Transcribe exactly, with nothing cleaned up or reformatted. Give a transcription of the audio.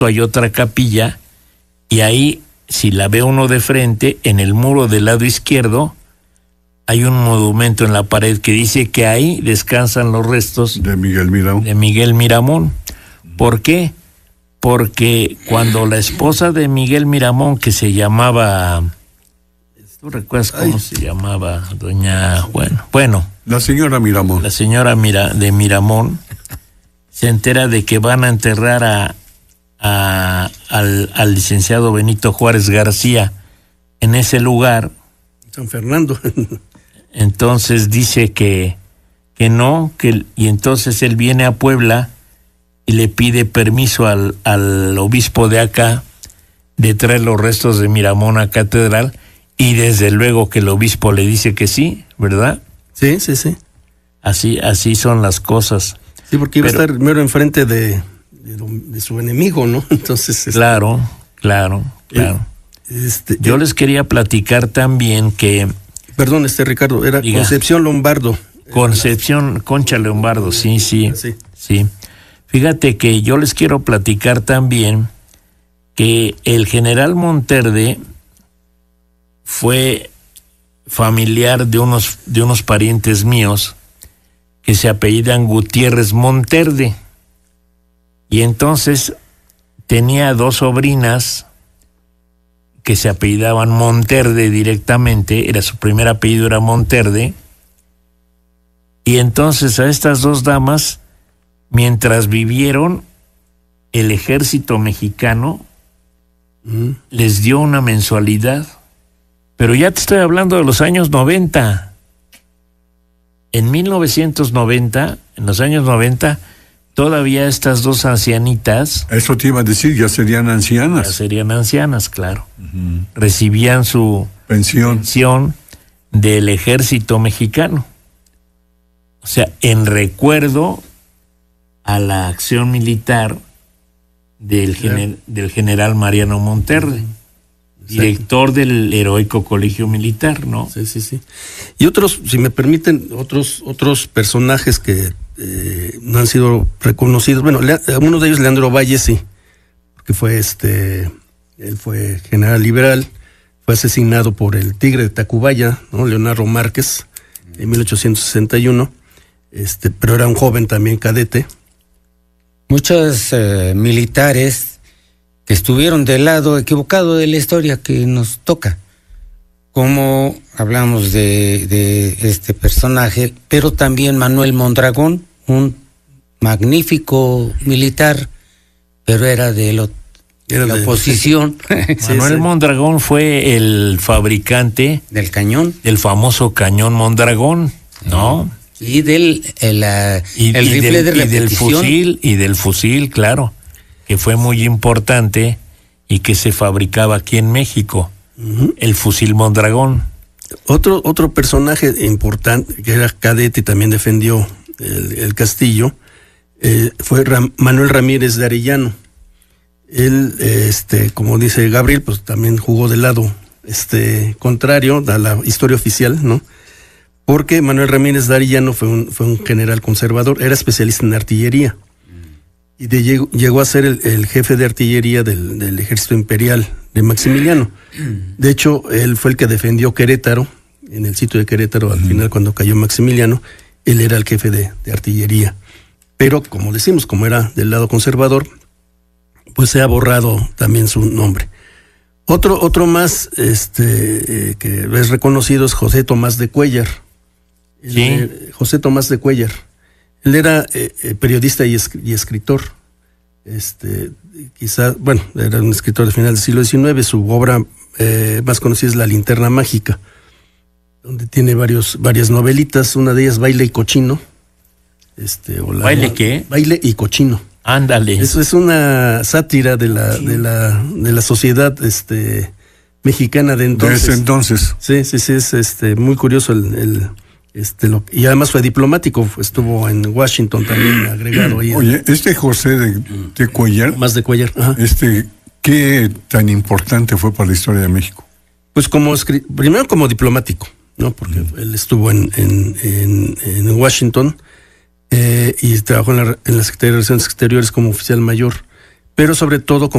hay otra capilla, y ahí, si la ve uno de frente, en el muro del lado izquierdo, hay un monumento en la pared que dice que ahí descansan los restos de Miguel Miramón. De Miguel Miramón. ¿Por qué? Porque cuando la esposa de Miguel Miramón, que se llamaba, ¿tú recuerdas cómo Ay. se llamaba? Doña, bueno, bueno. La señora Miramón. La señora Mira, de Miramón, se entera de que van a enterrar a, a al, al licenciado Benito Juárez García en ese lugar. San Fernando. Entonces dice que, que no, que, y entonces él viene a Puebla y le pide permiso al, al obispo de acá de traer los restos de Miramón a catedral, y desde luego que el obispo le dice que sí, ¿verdad? Sí, sí, sí. Así, así son las cosas. Sí, porque iba Pero, a estar primero enfrente de, de, de su enemigo, ¿no? Entonces. Este, claro, claro, claro. Este, Yo eh, les quería platicar también que. Perdón, este Ricardo, era diga, Concepción Lombardo. Concepción, Concha Lombardo, sí, sí, sí, sí. Fíjate que yo les quiero platicar también que el general Monterde fue familiar de unos, de unos parientes míos que se apellidan Gutiérrez Monterde. Y entonces tenía dos sobrinas que se apellidaban Monterde directamente, era su primer apellido era Monterde, y entonces a estas dos damas, mientras vivieron, el ejército mexicano mm. les dio una mensualidad, pero ya te estoy hablando de los años noventa. En mil novecientos noventa, en los años noventa, todavía estas dos ancianitas... Eso te iba a decir, ya serían ancianas. Ya serían ancianas, claro. Uh-huh. Recibían su pensión. pensión del ejército mexicano. O sea, en recuerdo a la acción militar del, claro. gener, del general Mariano Monterde, uh-huh. director del heroico colegio militar, ¿no? Sí, sí, sí. Y otros, si me permiten, otros, otros personajes que Eh, no han sido reconocidos. Bueno, le, uno de ellos, Leandro Valle, sí, que fue este, él fue general liberal, fue asesinado por el Tigre de Tacubaya, ¿no? Leonardo Márquez, en mil ochocientos sesenta y uno, este, pero era un joven también cadete. Muchos eh, militares que estuvieron del lado equivocado de la historia que nos toca, como hablamos de, de este personaje, pero también Manuel Mondragón, un magnífico militar, pero era de, lo, era de la de... oposición. Manuel sí, sí. Mondragón fue el fabricante del cañón, del famoso cañón Mondragón, ¿no? Y del el, uh, y, el y rifle del, de repetición. Y del fusil, y del fusil, claro, que fue muy importante y que se fabricaba aquí en México. Uh-huh. El fusil Mondragón. Otro otro personaje importante que era cadete y también defendió el, el castillo eh, fue Ram, Manuel Ramírez de Arellano. Él, este, como dice Gabriel, pues también jugó del lado este contrario a la historia oficial, ¿no? Porque Manuel Ramírez de Arellano fue un fue un general conservador, era especialista en artillería y de, llegó, llegó a ser el, el jefe de artillería del, del ejército imperial de Maximiliano. De hecho, él fue el que defendió Querétaro, en el sitio de Querétaro, al uh-huh. final cuando cayó Maximiliano, él era el jefe de, de artillería. Pero, como decimos, como era del lado conservador, pues se ha borrado también su nombre. Otro, otro más este, eh, que es reconocido es José Tomás de Cuéllar. ¿Sí? Eh, José Tomás de Cuéllar. Él era eh, periodista y, es, y escritor. Este, quizá, bueno, era un escritor de final del siglo diecinueve. Su obra eh, más conocida es La Linterna Mágica, donde tiene varios, varias novelitas. Una de ellas, Baile y Cochino. Este, o la, ¿Baile qué? Baile y Cochino. Ándale. Eso es una sátira de la, de la, de la sociedad este, mexicana de entonces. De ese entonces. Sí, sí, sí, es este, muy curioso el, el Este, lo, y además fue diplomático, estuvo en Washington también agregado ahí. Oye, este José de, de Cuéllar, más de Cuéllar, ajá. este, ¿qué tan importante fue para la historia de México? Pues como primero como diplomático, ¿no? Porque mm. él estuvo en, en, en, en Washington eh, y trabajó en la, en la Secretaría de Relaciones Exteriores como oficial mayor, pero sobre todo como